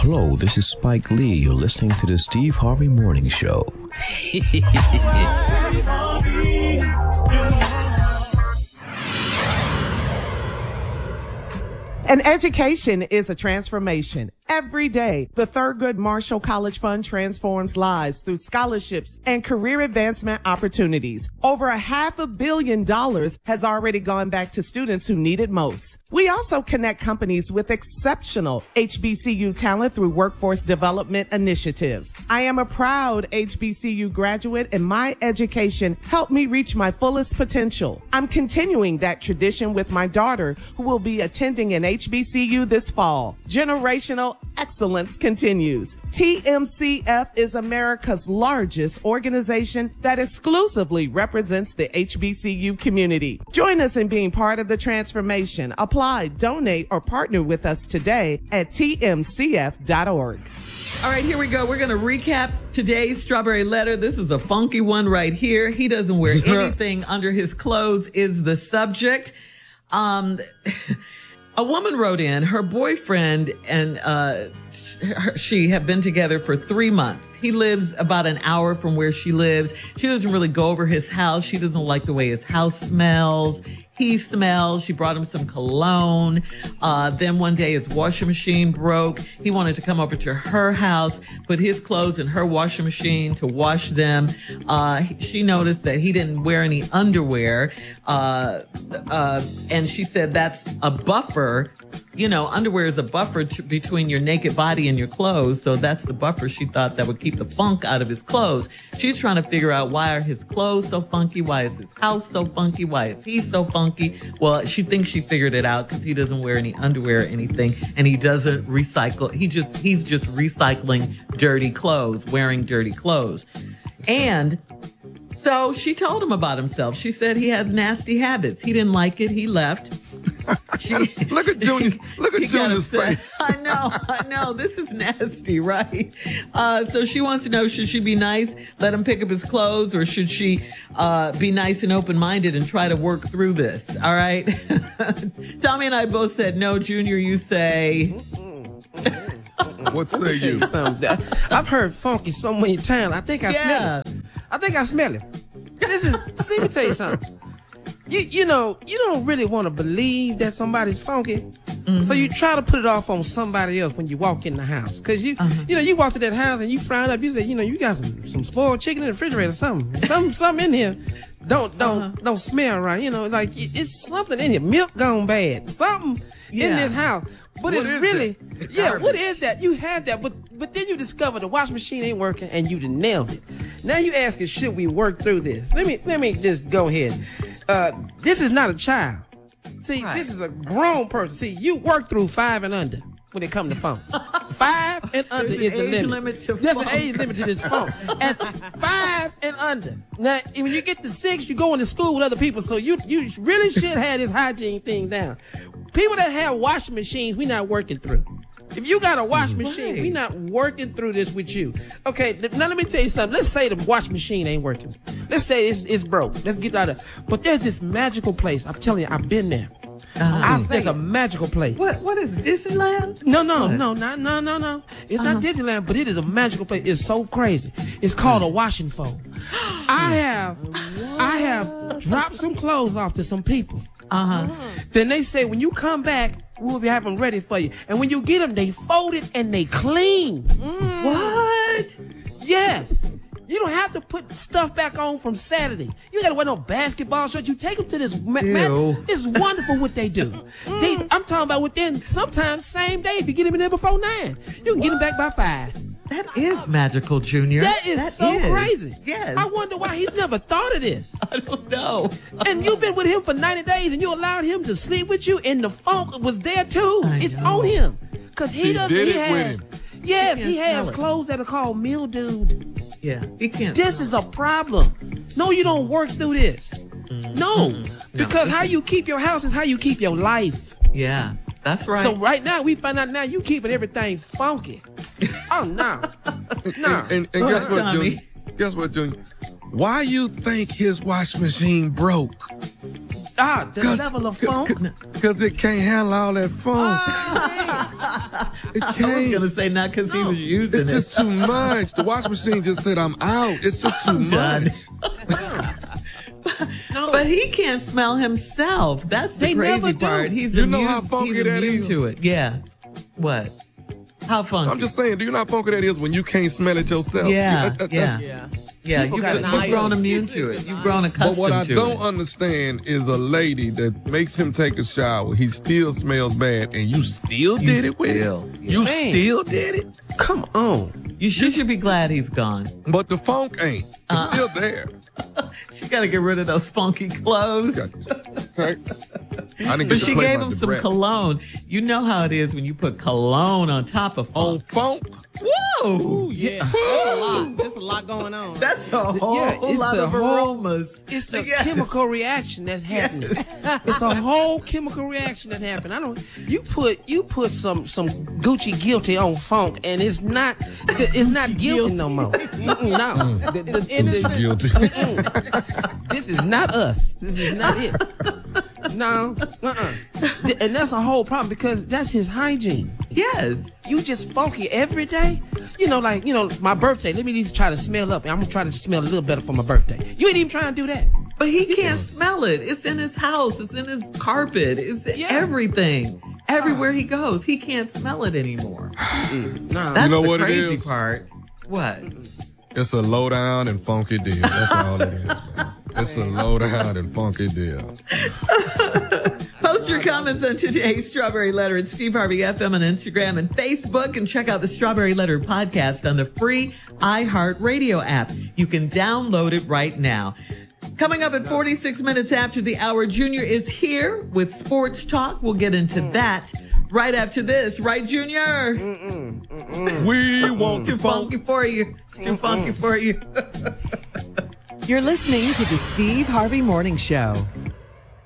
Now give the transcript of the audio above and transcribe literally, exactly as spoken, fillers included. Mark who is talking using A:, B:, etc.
A: Hello, this is Spike Lee. You're listening to the Steve Harvey Morning Show.
B: An education is a transformation. Every day, the Thurgood Marshall College Fund transforms lives through scholarships and career advancement opportunities. Over a half a billion dollars has already gone back to students who need it most. We also connect companies with exceptional H B C U talent through workforce development initiatives. I am a proud H B C U graduate, and my education helped me reach my fullest potential. I'm continuing that tradition with my daughter, who will be attending an H B C U this fall. Generational excellence continues. T M C F is America's largest organization that exclusively represents the H B C U community. Join us in being part of the transformation. Apply, donate, or partner with us today at T M C F dot org.
C: All right, here we go. We're going to recap today's Strawberry Letter. This is a funky one right here. He doesn't wear anything under his clothes is the subject. Um... A woman wrote in, her boyfriend and uh, she have been together for three months. He lives about an hour from where she lives. She doesn't really go over his house. She doesn't like the way his house smells. He smells. She brought him some cologne. Uh, then one day his washing machine broke. He wanted to come over to her house, put his clothes in her washing machine to wash them. Uh, she noticed that he didn't wear any underwear. Uh, uh, and she said that's a buffer. You know, underwear is a buffer to, between your naked body and your clothes. So that's the buffer she thought that would keep the funk out of his clothes. She's trying to figure out, why are his clothes so funky? Why is his house so funky? Why is he so funky? Well, she thinks she figured it out because he doesn't wear any underwear or anything, and he doesn't recycle. He just he's just recycling dirty clothes, wearing dirty clothes. And so she told him about himself. She said he has nasty habits. He didn't like it. He left. She,
D: look at Junior. Look at Junior's face.
C: I know. I know. This is nasty, right? Uh, so she wants to know, should she be nice, let him pick up his clothes, or should she uh, be nice and open-minded and try to work through this? All right. Tommy and I both said no. Junior, you say.
D: What say you?
E: I've heard funky so many times. I think I
C: yeah.
E: smell it. I think I smell it. This is. See me tell you something. You you know, you don't really want to believe that somebody's funky. Mm-hmm. So you try to put it off on somebody else when you walk in the house. Because you uh-huh. you know, you walk to that house and you frown up, you say, you know, you got some, some spoiled chicken in the refrigerator or something. Some something in here don't don't uh-huh. don't smell right. You know, like it, it's something in here. Milk gone bad. Something yeah. in this house. But
D: what
E: it really yeah, what is that? You had that, but but then you discover the washing machine ain't working and you done nailed it. Now you asking, should we work through this? Let me let me just go ahead. Uh, this is not a child. See, right. This is a grown person. See, you work through five and under when it comes to phone. Five and under
C: There's
E: is the
C: age
E: limit.
C: limit to
E: There's
C: phone.
E: an age limit to this phone. At five and under. Now, when you get to six, you're going to school with other people, so you you really should have this hygiene thing down. People that have washing machines, we not working through. If you got a washing machine,
C: right.
E: we not working through this with you. Okay, now let me tell you something. Let's say the washing machine ain't working. Let's say it's, it's broke. Let's get out of it. But there's this magical place. I'm telling you, I've been there. Uh-huh. I, there's a magical place.
C: What? What is it, Disneyland?
E: No, no,
C: what?
E: no, no, no, no, no. It's
C: uh-huh.
E: not Disneyland, but it is a magical place. It's so crazy. It's called a washing fold. I have, what? I have dropped some clothes off to some people.
C: Uh-huh.
E: Then they say, when you come back, we'll be having them ready for you. And when you get them, they fold it and they clean. Mm.
C: What?
E: Yes. You don't have to put stuff back on from Saturday. You got to wear no basketball shorts. You take them to this. Ma- ma- it's wonderful what they do. They, I'm talking about within sometimes same day. If you get them in there before nine, you can get them back by five.
C: That is magical, Junior.
E: That is
C: that
E: so
C: is.
E: crazy.
C: Yes.
E: I wonder why he's never thought of this.
C: I don't know.
E: And you've been with him for ninety days and you allowed him to sleep with you, and the funk was there too.
C: I
E: it's
C: know.
E: on him. Because he,
D: He
E: doesn't
D: did
E: he
D: it
E: has
D: with him.
E: Yes,
C: He
E: he,
C: can't
E: has
C: smell it.
E: clothes that are called mildewed.
C: Yeah, he can't.
E: This is a problem. No, you don't work through this.
C: Mm-hmm.
E: No.
C: Mm-hmm.
E: Because
C: no,
E: how you keep your house is how you keep your life.
C: Yeah, that's right.
E: So right now we find out now you keeping everything funky. Oh no. No.
D: And, and, and
C: Go
D: guess
C: ahead,
D: what,
C: Tommy.
D: Junior? Guess what, Junior? Why you think his washing machine broke?
E: Ah, the level of funk.
D: Because it can't handle all that funk. It
C: I was
D: can't.
C: going to say not because he was using
D: It's
C: it.
D: just too much. The washing machine just said I'm out. It's just too
C: I'm done.
D: much.
E: No.
C: But he can't smell himself. That's the
E: They never
C: crazy
E: do.
C: part. He's
D: You
C: immune,
D: know how funky
C: he's
D: that
C: immune
D: is?
C: to it. Yeah. What? How funky?
D: I'm just saying, do you know how funky that is when you can't smell it yourself?
C: Yeah,
D: That- that-
C: yeah.
B: Yeah.
C: Yeah,
E: People
C: you've,
E: got
C: been-
E: an
C: you've
E: eye
C: grown
E: on it.
C: immune to it. You've grown
D: But
C: accustomed
D: what I
C: to
D: don't
C: it.
D: understand is a lady that makes him take a shower. He still smells bad, and you still did it with
C: still,
D: him.
C: yeah.
D: You
E: Man.
D: still did it.
E: Come on.
C: You should, should be glad he's gone.
D: But the funk ain't. It's
C: Uh.
D: still there.
C: She got to get rid of those funky clothes.
D: Gotcha. Okay. I didn't get
C: But
D: to
C: she
D: play
C: gave
D: my
C: him some
D: Debrat.
C: cologne. You know how it is when you put cologne on top of
D: On
C: funk.
D: funk.
C: Whoa!
B: Yeah. That's a lot. There's a lot going on.
C: That's a whole
E: Yeah, it's
C: lot
E: a
C: of
E: whole-
C: aromas.
E: It's a
C: Yes.
E: chemical reaction that's happening. It's a whole chemical reaction that happened. I don't. You put you put some some Gucci guilty on funk, and it's not it's not guilty, no more. Mm-mm, no, The- the- the-
D: Guilty.
E: this is not us. This is not it. No, uh-uh. Th- and that's a whole problem because that's his hygiene.
C: Yes.
E: You just funky every day. You know, like, you know, my birthday. Let me at least try to smell up. I'm gonna try to smell a little better for my birthday. You ain't even trying to do that.
C: But he can't smell it. It's in his house. It's in his carpet. It's in
E: Yeah.
C: everything. Everywhere he goes, he can't smell it anymore.
E: No.
C: That's
D: You know
C: the
D: what it
C: crazy
D: is?
C: part. What?
D: It's a low down and funky deal. That's all it is. Man. It's a low down and funky deal.
C: Post your comments on today's Strawberry Letter at Steve Harvey F M on Instagram and Facebook, and check out the Strawberry Letter podcast on the free iHeartRadio app. You can download it right now. Coming up at forty-six minutes after the hour, Junior is here with Sports Talk. We'll get into that right after this. Right, Junior?
D: We want
C: Too
D: to funk.
C: funky for you. It's too funky for you.
F: You're listening to the Steve Harvey Morning Show.